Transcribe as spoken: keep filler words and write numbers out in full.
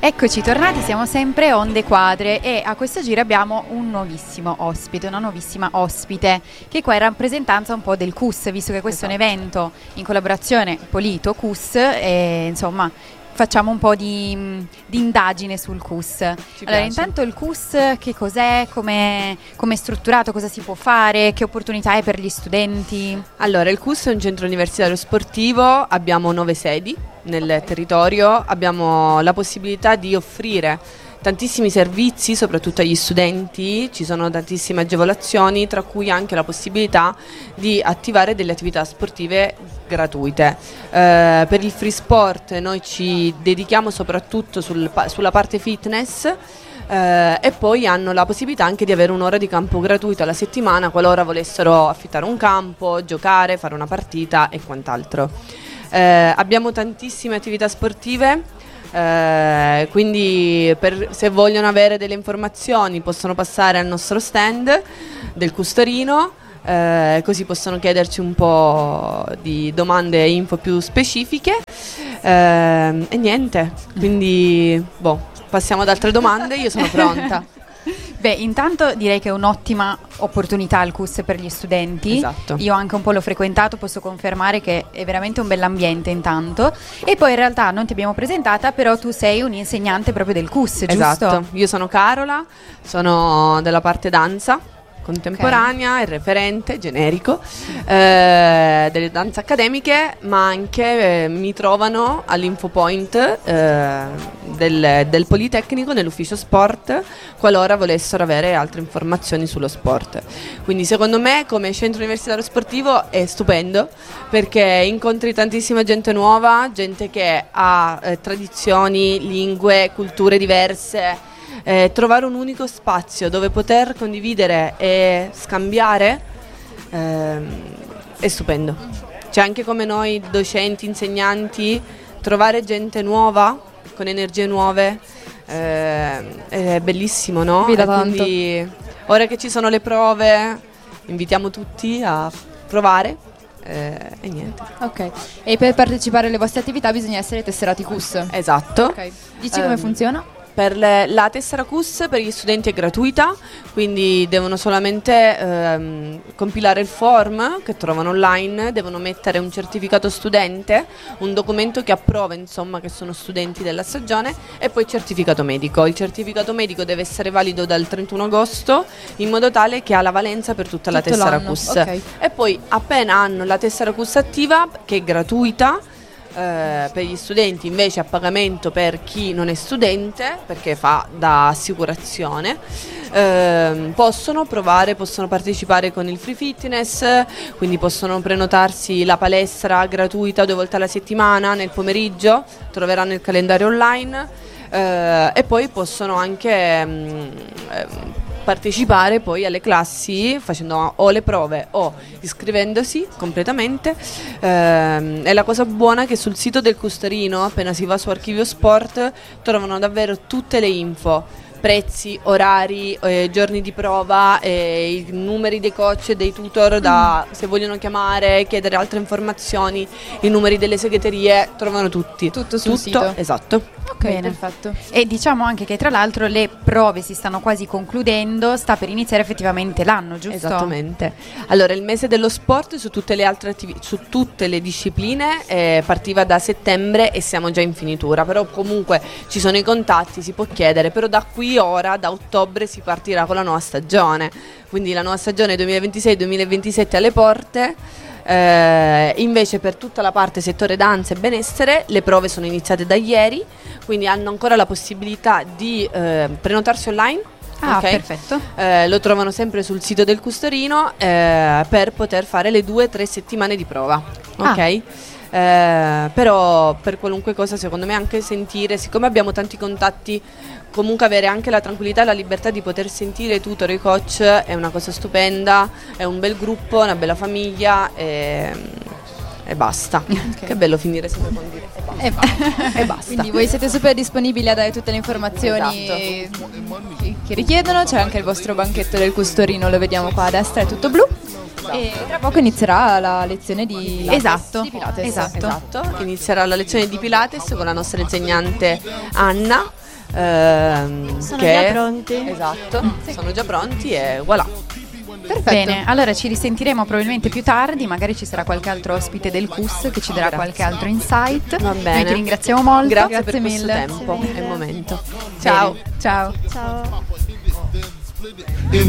Eccoci tornati, siamo sempre Onde Quadre e a questo giro abbiamo un nuovissimo ospite, una nuovissima ospite che qua è rappresentanza un po' del C U S, visto che questo esatto. è un evento in collaborazione Polito C U S e insomma facciamo un po' di, di indagine sul C U S. Ci allora, piace. Intanto il C U S che cos'è, come è strutturato, cosa si può fare, che opportunità è per gli studenti? Allora, il C U S è un centro universitario sportivo, abbiamo nove sedi nel okay. territorio, abbiamo la possibilità di offrire tantissimi servizi, soprattutto agli studenti, ci sono tantissime agevolazioni, tra cui anche la possibilità di attivare delle attività sportive gratuite. Eh, per il free sport noi ci dedichiamo soprattutto sul, sulla parte fitness eh, e poi hanno la possibilità anche di avere un'ora di campo gratuito alla settimana qualora volessero affittare un campo, giocare, fare una partita e quant'altro. Eh, abbiamo tantissime attività sportive, eh, quindi per, se vogliono avere delle informazioni possono passare al nostro stand del C U S Torino, eh, così possono chiederci un po' di domande e info più specifiche eh, e niente, quindi boh, passiamo ad altre domande, io sono pronta. Beh, intanto direi che è un'ottima opportunità il C U S per gli studenti. Esatto. Io anche un po' l'ho frequentato, posso confermare che è veramente un bell'ambiente intanto. E poi in realtà non ti abbiamo presentata, però tu sei un'insegnante proprio del C U S, giusto? Esatto, io sono Carola, sono della parte danza contemporanea, okay. il referente generico eh, delle danze accademiche, ma anche eh, mi trovano all'infopoint eh, del, del Politecnico nell'ufficio sport qualora volessero avere altre informazioni sullo sport. Quindi secondo me come centro universitario sportivo è stupendo perché incontri tantissima gente nuova, gente che ha eh, tradizioni, lingue, culture diverse. Eh, trovare un unico spazio dove poter condividere e scambiare ehm, è stupendo. Cioè anche come noi docenti, insegnanti, trovare gente nuova con energie nuove eh, è bellissimo, no? E quindi ora che ci sono le prove invitiamo tutti a provare eh, e niente. Ok, e per partecipare alle vostre attività bisogna essere tesserati C U S. Esatto. Ok, dici um, come funziona? Per le, la tessera C U S per gli studenti è gratuita, quindi devono solamente ehm, compilare il form che trovano online, devono mettere un certificato studente, un documento che approva insomma che sono studenti della stagione e poi il certificato medico. Il certificato medico deve essere valido dal trentuno agosto in modo tale che ha la valenza per tutta Tutto la tessera l'anno. C U S. Okay. E poi appena hanno la tessera C U S attiva, che è gratuita, Uh, per gli studenti invece a pagamento per chi non è studente perché fa da assicurazione uh, possono provare, possono partecipare con il free fitness, quindi possono prenotarsi la palestra gratuita due volte alla settimana nel pomeriggio, troveranno il calendario online uh, e poi possono anche um, um, partecipare poi alle classi facendo o le prove o iscrivendosi completamente. Ehm, è la cosa buona che sul sito del C U S Torino, appena si va su Archivio Sport, trovano davvero tutte le info, prezzi, orari, eh, giorni di prova, eh, i numeri dei coach e dei tutor da, se vogliono chiamare, chiedere altre informazioni, i numeri delle segreterie, trovano tutti. Tutto sul Tutto, sito. Esatto. Ok, Bene. perfetto. E diciamo anche che tra l'altro le prove si stanno quasi concludendo, sta per iniziare effettivamente l'anno, giusto? Esattamente. Allora il mese dello sport su tutte le altre attività, su tutte le discipline eh, partiva da settembre e siamo già in finitura, però comunque ci sono i contatti, si può chiedere, però da qui ora, da ottobre si partirà con la nuova stagione, quindi la nuova stagione duemilaventisei duemilaventisette alle porte. Eh, invece per tutta la parte settore danza e benessere le prove sono iniziate da ieri, quindi hanno ancora la possibilità di eh, prenotarsi online. Ah, okay? perfetto. Eh, lo trovano sempre sul sito del C U S Torino eh, per poter fare le due o tre settimane di prova. Ok? Ah. Eh, però per qualunque cosa secondo me anche sentire, siccome abbiamo tanti contatti, comunque avere anche la tranquillità e la libertà di poter sentire i tutor e i coach è una cosa stupenda, è un bel gruppo, una bella famiglia e, e basta. Okay. Che bello finire sempre con dire e basta. E basta. Quindi voi siete super disponibili a dare tutte le informazioni Esatto. che, che richiedono, c'è anche il vostro banchetto del C U S Torino, lo vediamo qua a destra, è tutto blu. E tra poco inizierà la lezione di Pilates. Esatto, di Pilates. esatto. Esatto, inizierà la lezione di Pilates con la nostra insegnante Anna. ehm, Sono che già pronti? Esatto, sono già pronti e voilà. Perfetto. Bene, allora ci risentiremo probabilmente più tardi, magari ci sarà qualche altro ospite del C U S che ci darà Grazie. qualche altro insight. Va bene. Noi ti ringraziamo molto. Grazie, Grazie per questo mille. tempo Grazie e mille. momento. Ciao. Bene. Ciao. Ciao.